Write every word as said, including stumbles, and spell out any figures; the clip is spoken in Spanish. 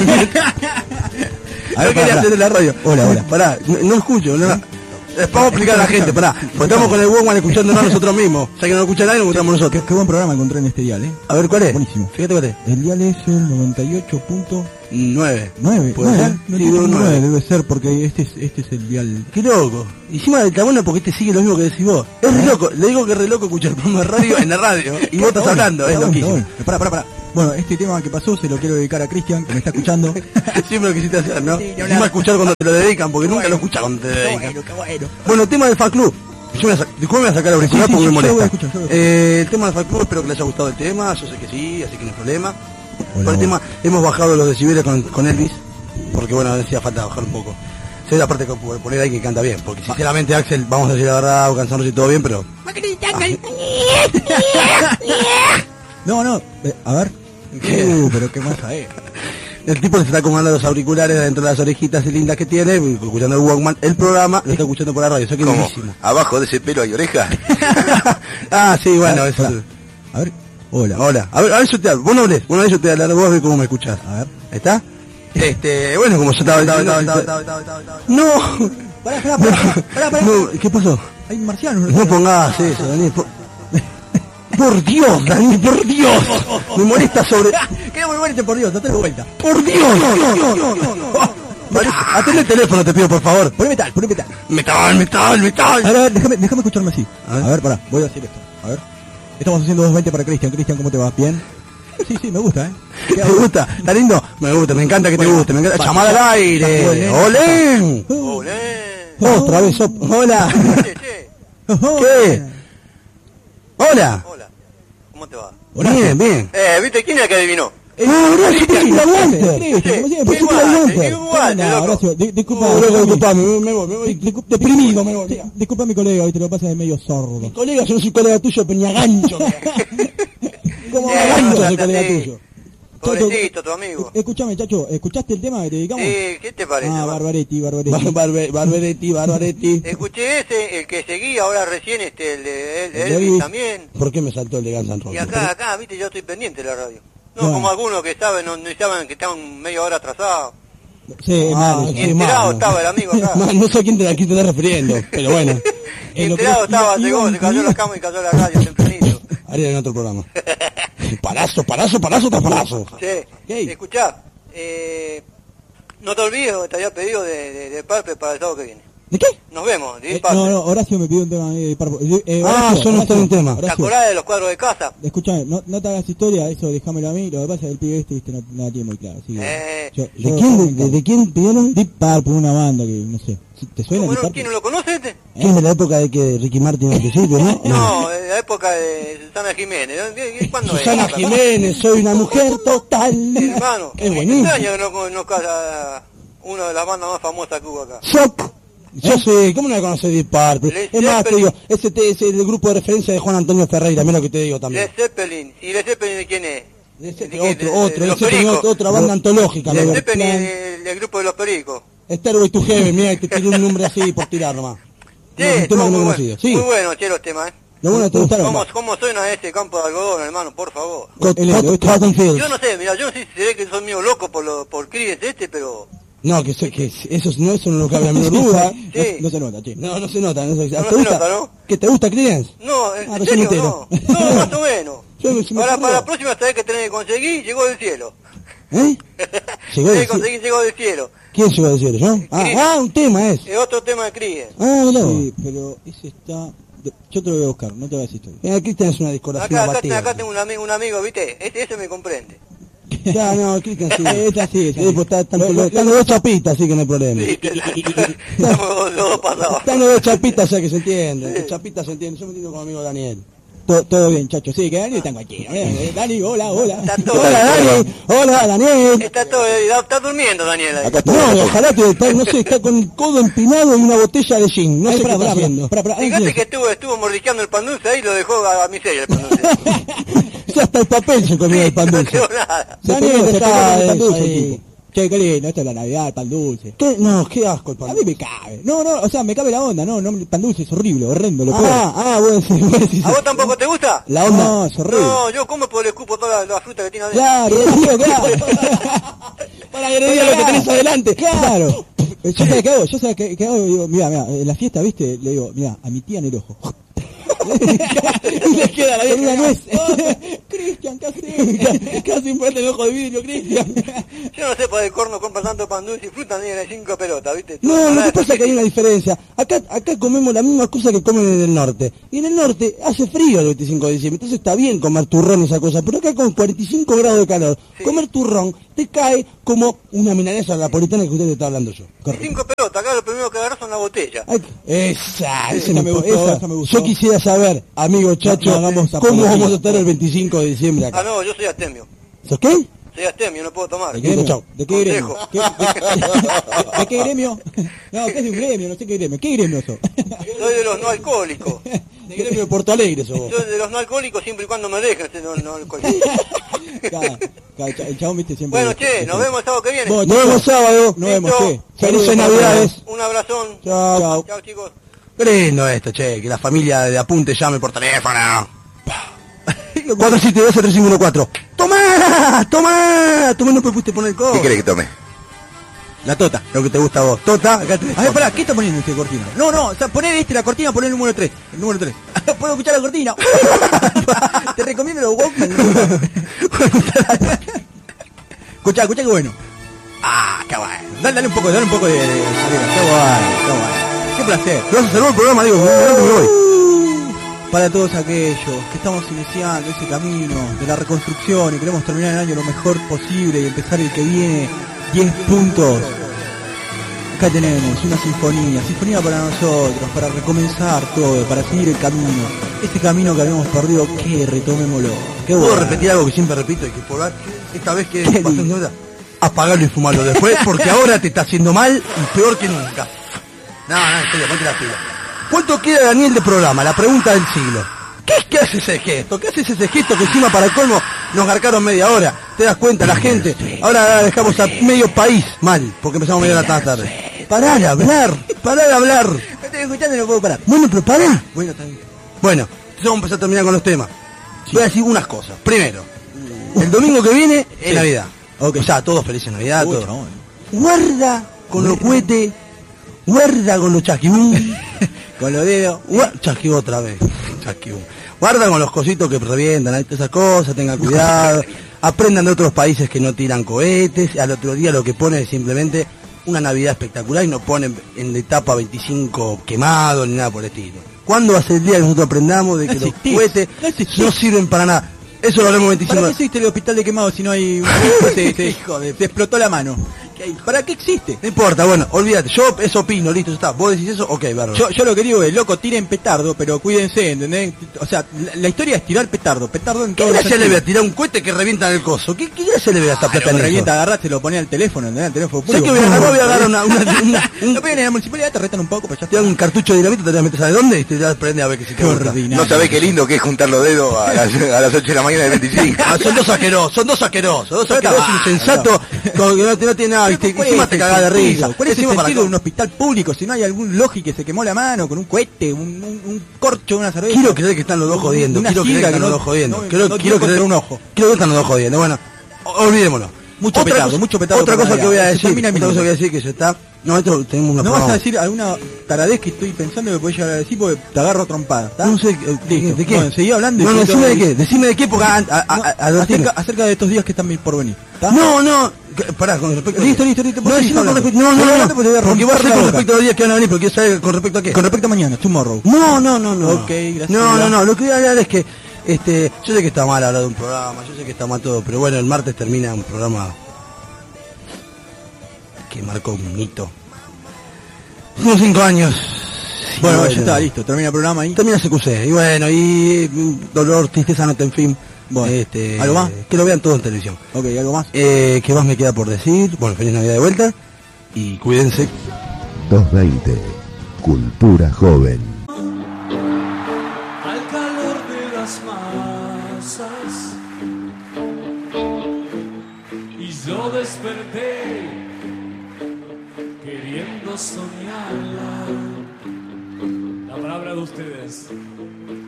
A ver, quería hacer en la radio. Hola, hola. Pará, no, no escucho, no. Vamos a explicar a la gente, pará. Pues estamos con el Walkman escuchándonos nosotros mismos. O sea que no lo escucha nadie, lo escuchamos nosotros. Qué, qué buen programa encontré en este dial, ¿eh? A ver, ¿cuál es? Buenísimo. Fíjate cuál es. El dial es el noventa y ocho punto nueve. nueve. ¿Puede ser? Sí, nueve debe ser, porque este es, este es el dial. Qué loco. Encima está bueno porque este sigue lo mismo que decís vos. Es re loco. Le digo que es re loco escuchar el programa de radio en la radio. Y vos estás hablando, es loquísimo. Pará, pará, pará. Bueno, este tema que pasó se lo quiero dedicar a Cristian, que me está escuchando. Siempre lo quisiste hacer, ¿no? Sí, no, Encima no. escuchar cuando te lo dedican, porque nunca bueno, lo escuchas cuando te dedican. Bueno, qué bueno. Bueno, tema del Fan Club. Yo me voy a, disculpe, me voy a sacar la original Sí, sí, porque yo- me yo lo voy a molesta. escuchar, yo lo voy a Eh, el tema del Fan Club, espero que les haya gustado el tema. Yo sé que sí, así que no hay problema. Hola, Por el hola. tema, hemos bajado los decibeles con, con Elvis, porque bueno, decía falta bajar un poco. Sé la parte que por poner ahí que canta bien, porque sinceramente Axel, vamos a decir la verdad, o cansarnos y todo bien, pero... No, no, eh, a ver. ¿Qué? Uh, pero qué masa es. El tipo se está acomodando los auriculares dentro de las orejitas lindas que tiene, escuchando el Walkman, el programa, lo está escuchando por la radio, eso que es ¿Cómo? buenísimo. ¿Abajo de ese pelo hay oreja? Ah, sí, bueno, A ver, eso... pará. A ver, hola. Hola, a ver, a ver yo te hablo, vos no hables, vos no hables, yo te hablo, vos a ver cómo me escuchás. A ver. ¿Está? Este, bueno, como yo estaba diciendo... No, Pará, pará, pará, pará, pará. no, ¿qué pasó? Hay marcianos. No pongas eso, Daniel, por... Por Dios, Daniel, por Dios. Me molesta sobre... Queda muy bueno este por Dios, date de vuelta. ¡Por Dios! Atende el teléfono, te pido, por favor. Poné metal, poné metal. Metal, metal, A metal. ver, a ver, déjame, déjame escucharme así. A ver. A ver, pará, voy a decir esto. A ver. Estamos haciendo doscientos veinte para Cristian. Cristian, ¿cómo te va? ¿Bien? Sí, sí, me gusta, ¿eh? ¿Te gusta? ¿Está lindo? Me gusta, me encanta que te Bueno, guste. Me encanta. va, Llamada ya- al aire. ya- ¡Olén! Uh, Otra vez, op- hola. oh, ¿Qué? Hola. Hola, ¿cómo te va? Horacio. Bien, bien. Eh, ¿viste quién es el que adivinó? Ah, Horacio, ¿por qué te aguantas? Cristian, como siempre, Qué ¿por qué te guante, aguantas? qué guante, No, loco. Horacio, di- disculpa. Oh, disculpa, disculpame, me me voy, me voy. Disculpa, deprimido me voy. Di- Disculpa a mi colega, hoy te lo pasa de medio sordo. Colega, yo no soy colega tuyo, Peñagancho. ¿Cómo Eh, gancho no, soy colega sí. tuyo? Pobrecito, tu amigo. Escuchame, chacho, ¿escuchaste el tema que te dedicamos? Sí, ¿qué te parece? Ah, va? Barbaretti, Barbaretti. Bar- Barbe- Barberetti, Barbaretti. Escuché ese, el que seguía ahora recién, este, el de el, El Elvis Elvis. también. ¿Por qué me saltó el de Guns N' Y Roses? acá, acá, viste, yo estoy pendiente de la radio. No, No. como algunos que saben, no, no saben que estaban media hora atrasados. Sí, es Ah, malo. sí, Ni enterado estaba el amigo acá. Man, no sé a quién te, a quién te estás refiriendo, pero bueno. En lo que Enterado iba- estaba, iba llegó, se cayó incluido- la cama y cayó la radio tempranito. Haría en otro programa. Palazo, palazo, palazo, tras palazo. Sí, ¿Qué? escuchá, eh, no te olvides lo que te había pedido de, de, de Pulpe para el sábado que viene. ¿De qué? Nos vemos, de Eh, Pulpe. no, no, Horacio me pidió un tema de Parpo. Eh, eh, Ah, Horacio, yo no estoy en Horacio, tema. ¿Te Horacio, acordás de los cuadros de casa? escúchame, no, no te hagas historia, eso déjamelo a mí. Lo que pasa es que el pibe este, viste, no, no la tiene muy claro. Así que Eh, yo- ¿De yo- quién, de, de quién pidieron? Deep Purple, una banda que, no sé, ¿te suena ¿Cómo Deep no? Purple? ¿Quién no lo conoce este? ¿Quién de la época de que Ricky Martin al principio, no? No, de la época de Susana Jiménez. ¿Qué- qué- ¿Cuándo es? Susana Jiménez, soy una mujer total. Hermano, Es buenísimo. extraño que no conozcas a una de las bandas más famosas que hubo acá. Shock. Yo sé, ¿cómo no la conoces Deep Purple? Led Es más, te Zeppelin. digo, ese te- ese es el grupo de referencia de Juan Antonio Ferreira, mira lo que te digo también. Led Zeppelin. ¿Y Led Zeppelin de quién es? Led ¿De Zeppelin, qué? otro, De- otro, de Led los Zeppelin, Pericos. otra banda antológica. Led Robert Zeppelin Plant. del del grupo de los Pericos. Stairway to Heaven, mira, te tiré un nombre así por tirar nomás. Sí, No, es un tema estuvo que no he muy, conocido. bueno. Sí, Muy bueno, che, los temas, ¿eh? lo bueno te gustaron. ¿Cómo, ¿Cómo suena ese campo de algodón, hermano? Por favor. Cot- El- Cot- el- Cotton Fields. Yo no sé, mira, yo no sé si se ve que soy medio loco por lo, por Creedence este, pero... No, que, sé, que eso no, eso no lo cabe a menor duda. Sí. No, no se nota, che. No, no se nota. No se, No ¿te se gusta? nota, ¿no? ¿Que te gusta Creedence? No, en Ah, serio, recién no. entero. No, más o menos. Yo me- se me Para, ocurrió. para la próxima sabés que tenés que conseguir, llegó del cielo. ¿Eh? Llegó Tenés del que conseguir, llegó del cielo. ¿Quién llegó a decir yo? Ah, Creedence. ah, un tema es. Es otro tema de Creedence. Ah, mirá vos. Sí, pero ese está... de- Yo te lo voy a buscar, no te voy a decir historia. Mira, aquí tenés una discografía Acá, acá, batida. acá tengo un amigo, un amigo, ¿viste? Ese, ese me comprende. Ya, no, Cristian sí. Esta sí, esta Sí, sí. pues está, están, Lo- lo- están los dos chapitas, así que no hay problema. Sí, estamos los dos pasados. Están los dos chapitas, ya que se entiende. Los chapitas se entienden. Yo me entiendo con mi amigo Daniel. todo, todo bien, chacho. Sí, que Dani está cualquiera. Eh, Dani, hola, hola. Está todo Hola, Dani. Hola, Daniel. Está todo, está durmiendo Daniel ahí. Acá está. No, ojalá que está, no sé, está con el codo empinado y una botella de gin. No Ay, sé pará, qué está pará, haciendo. pará, pará, Fíjate Ángel. que estuvo, estuvo mordisqueando el pan dulce ahí y lo dejó a, a miseria el pan dulce. O sea, hasta el papel se comió el pan No dulce. quedó nada. Se Daniel pegó, se está pegó con el pan dulce, ahí. el tipo. Che, qué lindo, esto es la Navidad, el pan dulce. ¿Qué? No, qué asco el pan A mí me cabe. No, no, o sea, me cabe la onda, no, no, el pan dulce es horrible, horrendo, lo peor. Ah, ah, bueno, sí, bueno, sí, sí. ¿A vos tampoco te gusta? La onda. No, es horrible. No, yo como por el escupo toda la, la fruta que tiene adentro. Claro, tío, claro. Para agredir a lo que tenés adelante. Claro. Yo sabía qué hago, yo sabía qué, qué hago, digo, mira, mira, en la fiesta, viste, le digo, mira, a mi tía en el ojo. Le queda la Con una vieja. nuez. Cristian, ¿qué haces? Casi fuerte el ojo de vidrio, Cristian. Yo no sé para el corno compra tanto pan dulce y fruta ni de cinco pelotas, ¿viste? No, lo que pasa es que hay una diferencia. Acá acá comemos la misma cosa que comen en el norte. Y en el norte hace frío el veinticinco de diciembre, entonces está bien comer turrón y esa cosa. Pero acá con cuarenta y cinco grados de calor, Sí. comer turrón te cae como una milanesa napolitana que usted te está hablando yo. Y cinco pelotas, acá lo primero que agarras son la botella. Ay, esa, esa, Esa me me gustó, gustó, esa. esa me gustó. Yo quisiera saber, amigo Chacho, No, no hagamos cómo apología. vamos a estar el veinticinco de diciembre Ah, acá. no, yo soy astemio. ¿Sos qué? Soy astemio, no puedo tomar. ¿De qué gremio? Chau. ¿De qué gremio? Consejo. ¿Qué- de, ¿De qué gremio? No, ¿qué es de un gremio? No sé qué gremio. ¿Qué gremio sos? Soy de los no alcohólicos. De gremio de Porto Alegre sos vos. Soy de los no alcohólicos siempre y cuando me dejen ser no, no alcohólico. Claro, claro, el chabón, viste, siempre... Bueno, che, nos vemos el sábado que viene. Vos, Nos vemos sábado. Nos vemos, Listo. che. Felices Saludos, Navidades. Un abrazón. Chao. Chao. Chao, chicos. Qué lindo esto, che, que la familia de Apunte llame por teléfono. cuatro siete dos tres cinco uno cuatro. ¡Tomá! ¡Tomá! Tomá, no me pudiste poner el codo. ¿Qué querés que tome? La tota. Lo que te gusta a vos. Tota, acá te... A ver, pará, ¿qué está poniendo este cortina? No, no, o sea, poner este, la cortina, poner el número tres. El número tres. ¿Puedo escuchar la cortina? Te recomiendo los Walkman. Escuchá, escuchá qué bueno. Ah, qué bueno. Dale, dale un poco, dale un poco de... de- de- Qué bueno, qué bueno. Qué placer. Pero se cerró el programa, digo, me voy. Para todos aquellos que estamos iniciando ese camino de la reconstrucción y queremos terminar el año lo mejor posible y empezar el que viene diez puntos. Acá tenemos una sinfonía, sinfonía para nosotros, para recomenzar todo, para seguir el camino. Ese camino que habíamos perdido, que retomémoslo. Qué ¿Puedo bueno. repetir algo que siempre repito y que por dar esta vez que Qué pasó en lindo. nota? Apagarlo y fumarlo después, porque ahora te está haciendo mal y peor que nunca. No, no, en serio, ponte la pila. ¿Cuánto queda, Daniel, de programa? La pregunta del siglo. ¿Qué es que hace ese gesto? ¿Qué hace ese gesto que encima para el colmo nos garcaron media hora? ¿Te das cuenta, la gente? Ahora dejamos a medio país mal, porque empezamos media hora tan tarde. Pará de hablar, pará de hablar. Me estoy escuchando y no puedo parar. Bueno, pero pará. Bueno, está bien. Bueno, entonces vamos a empezar a terminar con los temas. Voy a decir unas cosas. Primero, el domingo que viene es Sí. Navidad. Ok. O sea, todos felices Navidad, Uy, todos. chabón. Guarda con los cohetes, guarda con los chasquibum. Con los dedos. Gua- Chasquibum otra vez. Chasquibum. Guarda con los cositos que revientan, ahí, todas esas cosas, tengan cuidado. Aprendan de otros países que no tiran cohetes. Al otro día lo que pone es simplemente una Navidad espectacular y no ponen en la etapa veinticinco quemado ni nada por el estilo. ¿Cuándo va a ser el día que nosotros aprendamos de No que los existís, cohetes no existís. no sirven para nada? Eso lo haremos ¿Para veinticinco. qué existe el hospital de quemados si no hay... se, se, Hijo de- se explotó la mano? ¿Para qué existe? No importa, bueno, olvídate, yo eso opino, listo, ya está. ¿Vos decís eso? Ok, bárbaro. Yo, yo lo que digo es, loco, tiren petardo, pero cuídense, ¿entendés? O sea, la, la historia es tirar petardo, petardo en ¿Qué todo gracia le ve a tirar un cohete que revienta en el coso? ¿Qué, qué gracia le ve a esta plata en eso? revienta, agarraste, lo ponés al teléfono, ¿entendés? Al teléfono ¿Sabes público. que voy a agarrar? Voy a agarrar una, una, una- un, No peguen en la municipalidad, te retan un poco, pero ya te dan está. un cartucho de dinamita, te lo metes ¿sabes dónde? Y te das prende a ver que si te Qué gusta. ordinario. No sabés qué lindo que es juntar los dedos a las, a las ocho de la mañana del veinticinco. Ah, son dos asquerosos, son dos asquerosos, dos Pero asquerosos está insensatos, con que no, te- no tiene nada, viste, ¿Cuál encima es te el cagás de sentido? risa. ¿Cuál es el Encima para sentido de acá. un hospital público si no hay algún logi que se quemó la mano con un cohete, un, un, un corcho, una cerveza? Quiero creer que están los dos jodiendo, Una quiero creer que silga están que los no- dos jodiendo. no- Quiero, no quiero dio creer contra un ojo. Quiero que están los dos jodiendo. Bueno, o- olvidémoslo. Mucho Otra petardo, cosa- mucho petardo Otra para cosa que voy a Navidad. Se decir, termina el otra cosa minuto. que voy a decir que ya está. No, esto tenemos una ¿No vas programa. a decir alguna taradez que estoy pensando que podés llegar a decir porque te agarro a trompada? ¿Está? No sé, eh, Listo. ¿de qué? Bueno, seguí hablando y No, no, yo decime de tengo- qué, decime de qué, porque a, a, a, No, a- advertime. acerca, acerca de estos días que están por venir. ¿Está? No, no, que- pará, con respecto a Listo, qué. listo, listo, No, vos decime seguís con hablando. respecto, no, no, Seguís no, hablando porque te voy a porque vos romper sé la con boca. respecto a los días que van a venir, porque quiero saber con respecto a qué. Con respecto a mañana, tomorrow. No, no, no, no. Ok, gracias. No, no, no, lo que voy a hablar es que, este, yo sé que está mal hablar de un programa, yo sé que está mal todo, pero bueno, el martes termina un programa que marcó un hito. Unos cinco años. Y Bueno, ya está, listo. Termina el programa ahí. Termina C Q C, y bueno, y mm, dolor, tristeza, nota, en fin. Bueno, este, ¿algo más? Que lo vean todo en televisión. Ok, ¿algo más? Eh, ¿Qué más me queda por decir? Bueno, feliz Navidad de vuelta. Y cuídense. doscientos veinte. Cultura joven. Al calor de las masas y Yo desperté queriendo soñarla. La palabra de ustedes.